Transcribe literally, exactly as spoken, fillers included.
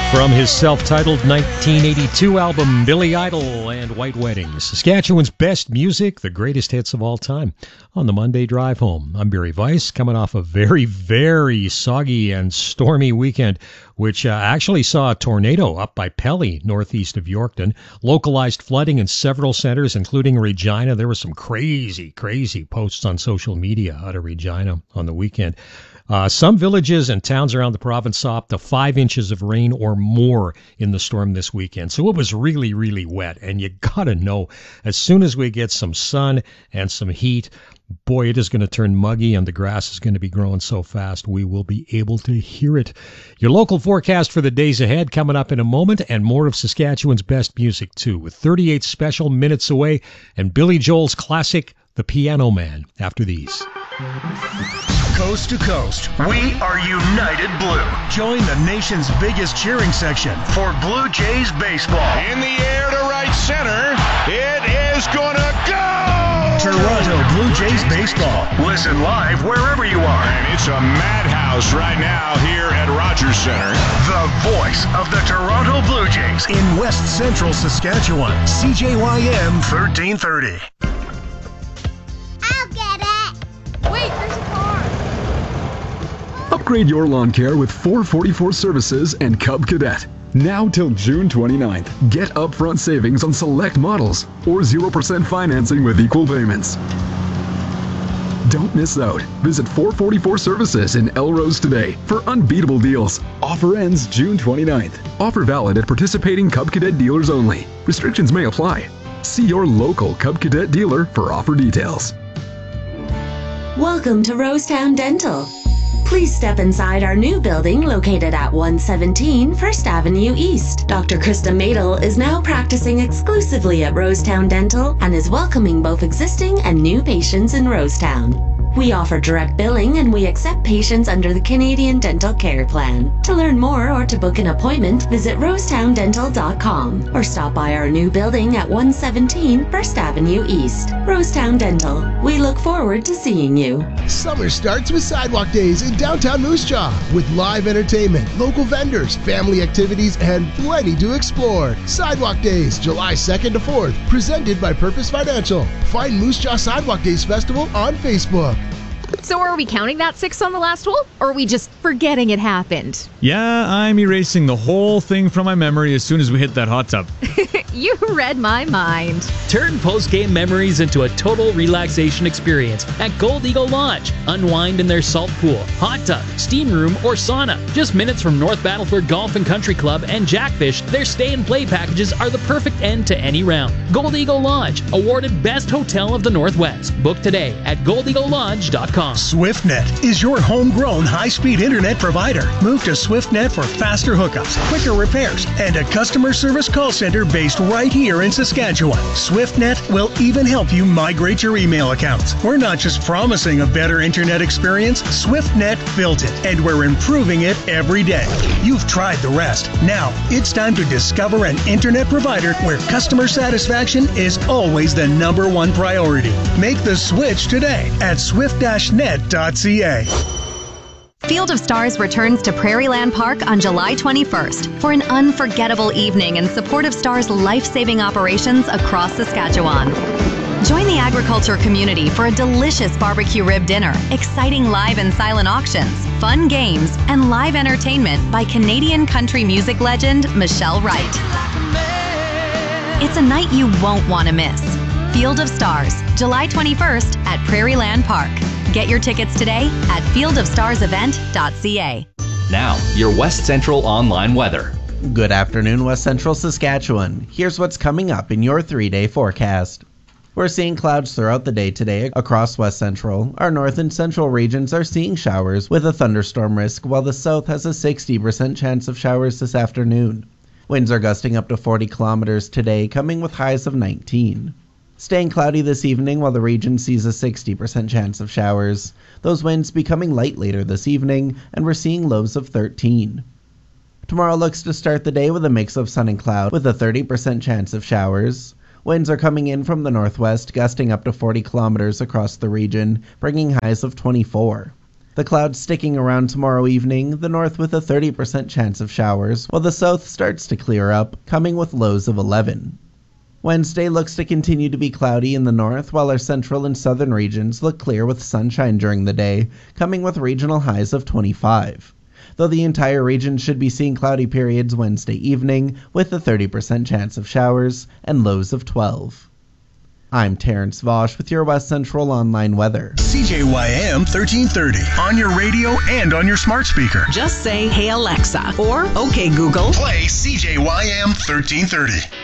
From his self-titled nineteen eighty-two album, Billy Idol and White Wedding, Saskatchewan's best music, the greatest hits of all time, on the Monday Drive Home. I'm Barry Weiss, coming off a very, very soggy and stormy weekend, which uh, actually saw a tornado up by Pelly, northeast of Yorkton, localized flooding in several centers, including Regina. There were some crazy, crazy posts on social media out of Regina on the weekend. Uh, some villages and towns around the province saw up to five inches of rain or more in the storm this weekend. So it was really, really wet. And you gotta know, as soon as we get some sun and some heat, boy, it is going to turn muggy and the grass is going to be growing so fast we will be able to hear it. Your local forecast for the days ahead coming up in a moment, and more of Saskatchewan's best music too, with thirty-eight special minutes away and Billy Joel's classic, The Piano Man, after these. Coast to coast, we are United Blue. Join the nation's biggest cheering section for Blue Jays baseball. In the air to right center, it is gonna go! Toronto Blue Jays baseball. Listen live wherever you are. And it's a madhouse right now here at Rogers Center. The voice of the Toronto Blue Jays in West Central Saskatchewan. C J Y M thirteen thirty. I'll get it. Wait, there's a car. Upgrade your lawn care with four forty-four Services and Cub Cadet. Now till June twenty-ninth. Get upfront savings on select models or zero percent financing with equal payments. Don't miss out. Visit four forty-four Services in Elrose today for unbeatable deals. Offer ends June twenty-ninth. Offer valid at participating Cub Cadet dealers only. Restrictions may apply. See your local Cub Cadet dealer for offer details. Welcome to Rosetown Dental. Please step inside our new building located at one seventeen First Avenue East. Doctor Krista Madel is now practicing exclusively at Rosetown Dental and is welcoming both existing and new patients in Rosetown. We offer direct billing and we accept patients under the Canadian Dental Care Plan. To learn more or to book an appointment, visit rosetown dental dot com or stop by our new building at one seventeen First Avenue East. Rosetown Dental. We look forward to seeing you. Summer starts with Sidewalk Days in downtown Moose Jaw with live entertainment, local vendors, family activities, and plenty to explore. Sidewalk Days, July second to fourth, presented by Purpose Financial. Find Moose Jaw Sidewalk Days Festival on Facebook. So are we counting that six on the last hole, or are we just forgetting it happened? Yeah, I'm erasing the whole thing from my memory as soon as we hit that hot tub. You read my mind. Turn post-game memories into a total relaxation experience at Gold Eagle Lodge. Unwind in their salt pool, hot tub, steam room, or sauna. Just minutes from North Battleford Golf and Country Club and Jackfish, their stay and play packages are the perfect end to any round. Gold Eagle Lodge, awarded Best Hotel of the Northwest. Book today at gold eagle lodge dot com. SwiftNet is your homegrown high-speed internet provider. Move to SwiftNet for faster hookups, quicker repairs, and a customer service call center based right here in Saskatchewan. SwiftNet will even help you migrate your email accounts. We're not just promising a better internet experience, SwiftNet built it, and we're improving it every day. You've tried the rest. Now, it's time to discover an internet provider where customer satisfaction is always the number one priority. Make the switch today at swift dash net dot c a. Field of Stars returns to Prairieland Park on July twenty-first for an unforgettable evening in support of Stars' life-saving operations across Saskatchewan. Join the agriculture community for a delicious barbecue rib dinner, exciting live and silent auctions, fun games, and live entertainment by Canadian country music legend Michelle Wright. It's a night you won't want to miss. Field of Stars, July twenty-first at Prairieland Park. Get your tickets today at field of stars event dot c a. Now, your West Central online weather. Good afternoon, West Central Saskatchewan. Here's what's coming up in your three-day forecast. We're seeing clouds throughout the day today across West Central. Our north and central regions are seeing showers with a thunderstorm risk, while the south has a sixty percent chance of showers this afternoon. Winds are gusting up to forty kilometers today, coming with highs of nineteen. Staying cloudy this evening while the region sees a sixty percent chance of showers. Those winds becoming light later this evening, and we're seeing lows of thirteen. Tomorrow looks to start the day with a mix of sun and cloud with a thirty percent chance of showers. Winds are coming in from the northwest, gusting up to forty kilometers across the region, bringing highs of twenty-four. The clouds sticking around tomorrow evening, the north with a thirty percent chance of showers, while the south starts to clear up, coming with lows of eleven. Wednesday looks to continue to be cloudy in the north, while our central and southern regions look clear with sunshine during the day, coming with regional highs of twenty-five. Though the entire region should be seeing cloudy periods Wednesday evening, with a thirty percent chance of showers and lows of twelve. I'm Terrence Vosch with your West Central Online weather. C J Y M thirteen thirty on your radio and on your smart speaker. Just say, "Hey Alexa," or "Okay Google." Play C J Y M thirteen thirty.